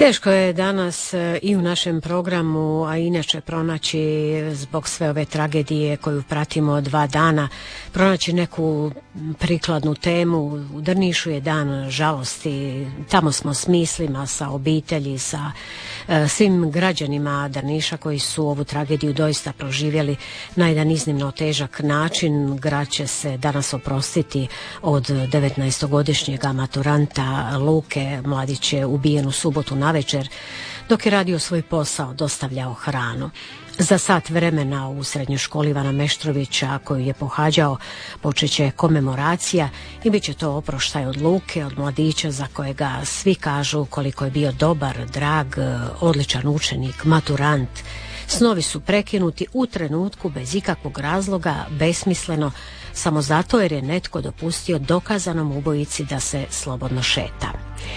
Teško je danas i u našem programu, a inače pronaći, zbog sve ove tragedije koju pratimo 2 dana, pronaći neku prikladnu temu. U Drnišu je dan žalosti, tamo smo s mislima, sa obitelji, sa svim građanima Drniša koji su ovu tragediju doista proživjeli na jedan iznimno težak način. Grad će se danas oprostiti od 19-godišnjeg maturanta Luke. Mladić je ubijen u subotu navečer dok je radio svoj posao, dostavljao hranu. Za sat vremena u srednjoj školi Ivana Meštrovića koju je pohađao počeće komemoracija i bit će to oproštaj od Luke, od mladića za kojega svi kažu koliko je bio dobar, drag, odličan učenik, maturant. Snovi su prekinuti u trenutku bez ikakvog razloga, besmisleno, samo zato jer je netko dopustio dokazanom ubojici da se slobodno šeta.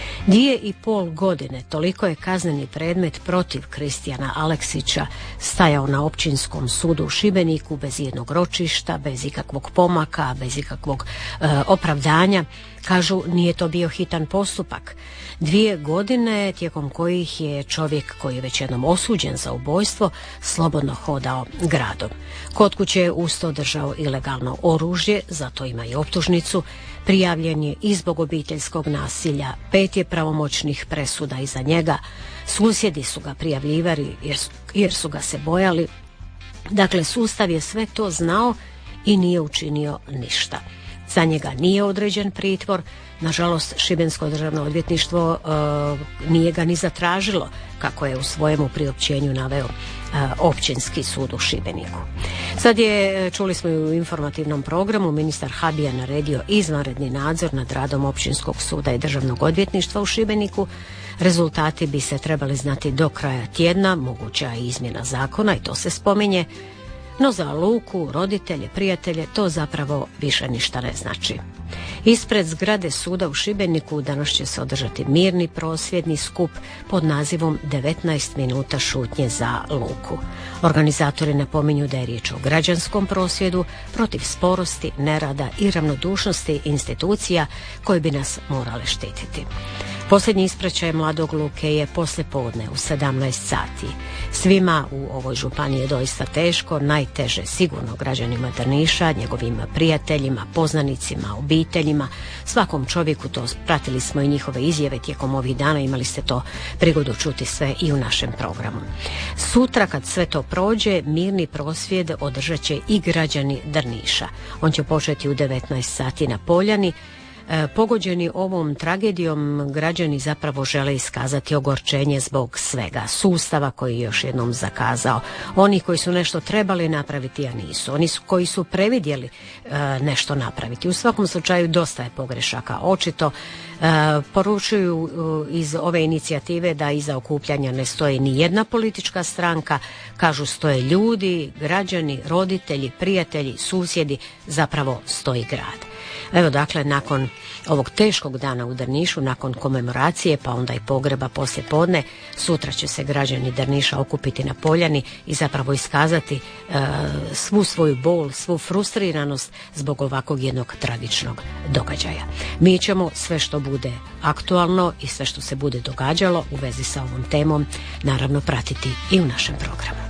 2,5 godine toliko je kazneni predmet protiv Kristijana Aleksića stajao na Općinskom sudu u Šibeniku bez jednog ročišta, bez ikakvog pomaka, bez ikakvog opravdanja. Kažu, nije to bio hitan postupak. 2 godine tijekom kojih je čovjek koji je već jednom osuđen za ubojstvo slobodno hodao gradom. Kod kuće je uz to držao ilegalno oružje, zato ima i optužnicu. Prijavljen je i zbog obiteljskog nasilja, 5 je pravomoćnih presuda iza njega. Susjedi su ga prijavljivali jer su ga se bojali. Dakle, sustav je sve to znao i nije učinio ništa. Za njega nije određen pritvor. Nažalost, Šibensko državno odvjetništvo nije ga ni zatražilo, kako je u svojemu priopćenju naveo Općinski sud u Šibeniku. Sad je, čuli smo i u informativnom programu, ministar Habijan naredio izvanredni nadzor nad radom Općinskog suda i Državnog odvjetništva u Šibeniku. Rezultati bi se trebali znati do kraja tjedna, moguća je izmjena zakona i to se spominje. No za Luku, roditelje, prijatelje, to zapravo više ništa ne znači. Ispred zgrade suda u Šibeniku danas će se održati mirni prosvjedni skup pod nazivom 19 minuta šutnje za Luku. Organizatori napominju da je riječ o građanskom prosvjedu protiv sporosti, nerada i ravnodušnosti institucija koje bi nas morale štititi. Posljednji ispraćaj mladog Luke je poslijepodne u 17 sati. Svima u ovoj županiji je doista teško, najteže sigurno građanima Drniša, njegovim prijateljima, poznanicima, obiteljima, svakom čovjeku. To pratili smo i njihove izjave tijekom ovih dana, imali ste to prigodu čuti sve i u našem programu. Sutra kad sve to prođe, mirni prosvjed održat će i građani Drniša. On će početi u 19 sati na Poljani. Pogođeni ovom tragedijom, građani zapravo žele iskazati ogorčenje zbog svega, sustava koji je još jednom zakazao, oni koji su nešto trebali napraviti, a nisu, oni koji su previdjeli nešto napraviti. U svakom slučaju dosta je pogrešaka, očito. Poručuju iz ove inicijative da iza okupljanja ne stoji ni jedna politička stranka, kažu stoje ljudi, građani, roditelji, prijatelji, susjedi, zapravo stoji grad. Evo dakle, nakon ovog teškog dana u Drnišu, nakon komemoracije pa onda i pogreba poslijepodne, sutra će se građani Drniša okupiti na Poljani i zapravo iskazati svu svoju bol, svu frustriranost zbog ovakvog jednog tragičnog događaja. Mi ćemo sve što bude aktualno i sve što se bude događalo u vezi sa ovom temom naravno pratiti i u našem programu.